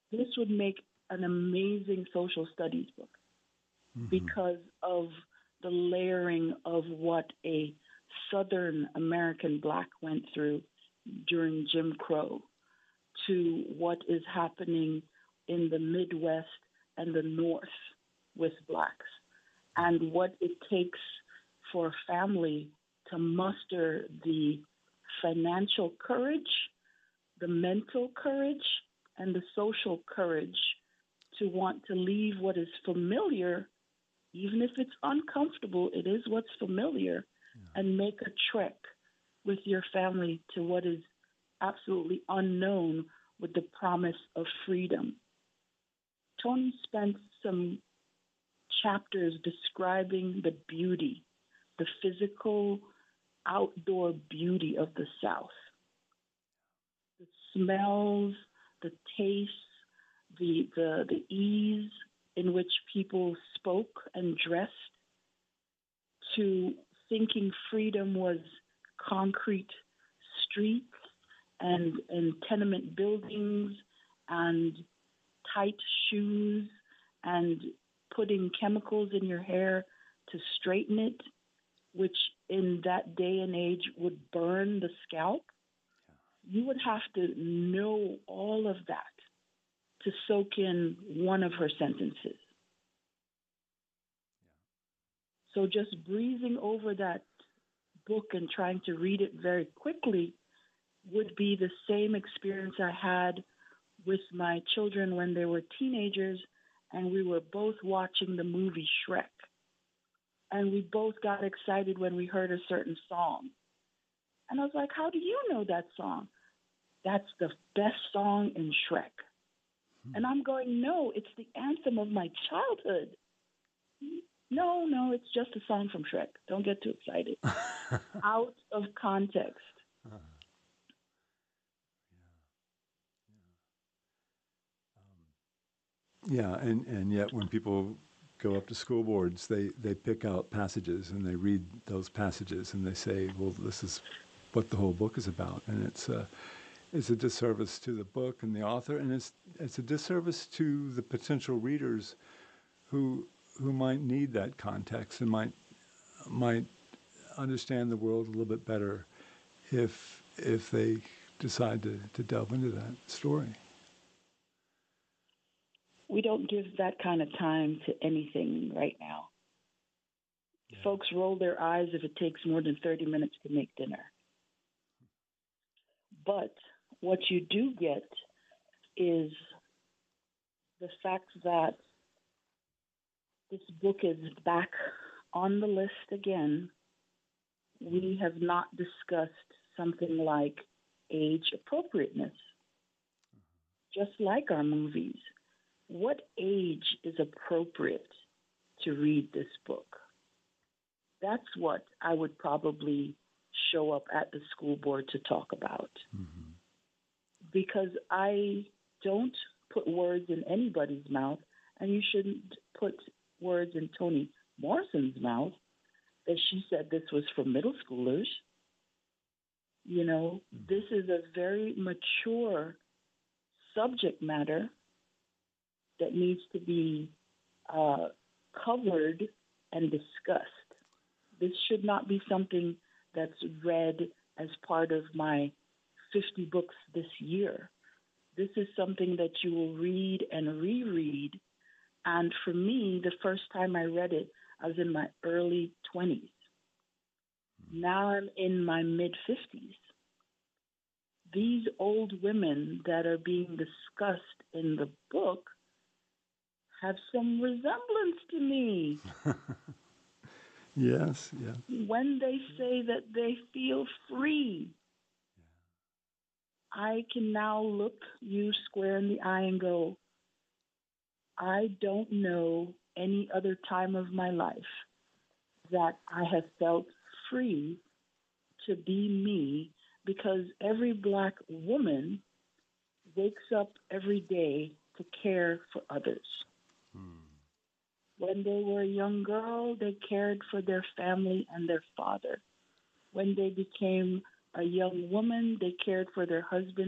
This would make an amazing social studies book because of the layering of what a Southern American Black went through during Jim Crow to what is happening in the Midwest and the North with Blacks, and what it takes for a family to muster the financial courage, the mental courage, and the social courage to want to leave what is familiar, even if it's uncomfortable, it is what's familiar, and make a trek with your family to what is absolutely unknown with the promise of freedom. Tony spent some chapters describing the beauty, the physical, outdoor beauty of the South. The smells, the tastes, the ease in which people spoke and dressed, to thinking freedom was concrete streets and tenement buildings and tight shoes and putting chemicals in your hair to straighten it, which in that day and age would burn the scalp. Yeah. You would have to know all of that to soak in one of her sentences. Yeah. So just breezing over that book and trying to read it very quickly would be the same experience I had with my children when they were teenagers and we were both watching the movie Shrek. And we both got excited when we heard a certain song. And I was like, how do you know that song? That's the best song in Shrek. And I'm going, no, it's the anthem of my childhood. No, it's just a song from Shrek. Don't get too excited. Out of context. Yeah, and yet when people go up to school boards, they pick out passages and they read those passages and they say, well, this is what the whole book is about. And it's a disservice to the book and the author, and it's a disservice to the potential readers who might need that context and might understand the world a little bit better if they decide to delve into that story. We don't give that kind of time to anything right now. Yeah. Folks roll their eyes if it takes more than 30 minutes to make dinner. But what you do get is the fact that this book is back on the list again. We have not discussed something like age appropriateness, just like our movies. What age is appropriate to read this book? That's what I would probably show up at the school board to talk about. Mm-hmm. Because I don't put words in anybody's mouth, and you shouldn't put words in Toni Morrison's mouth that she said this was for middle schoolers. You know, this is a very mature subject matter that needs to be covered and discussed. This should not be something that's read as part of my 50 books this year. This is something that you will read and reread. And for me, the first time I read it, I was in my early 20s. Now I'm in my mid-50s. These old women that are being discussed in the book have some resemblance to me. Yes. When they say that they feel free, I can now look you square in the eye and go, I don't know any other time of my life that I have felt free to be me, because every Black woman wakes up every day to care for others. When they were a young girl, they cared for their family and their father. When they became a young woman, they cared for their husband